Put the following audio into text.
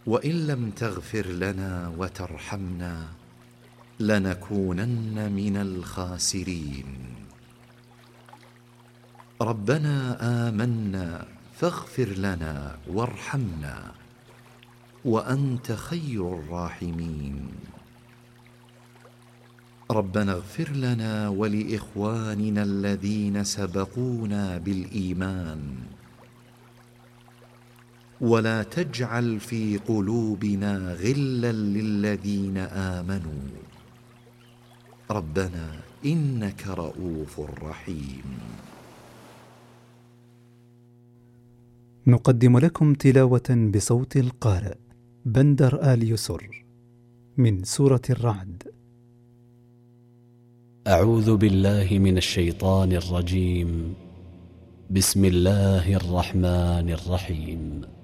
وإن لم تغفر لنا وترحمنا لنكونن من الخاسرين. ربنا آمنا فاغفر لنا وارحمنا وأنت خير الراحمين. ربنا اغفر لنا ولإخواننا الذين سبقونا بالإيمان ولا تجعل في قلوبنا غلا للذين آمنوا ربنا إنك رؤوف رحيم. نقدم لكم تلاوة بصوت القارئ بندر آل يسر من سورة الرعد. أعوذ بالله من الشيطان الرجيم. بسم الله الرحمن الرحيم.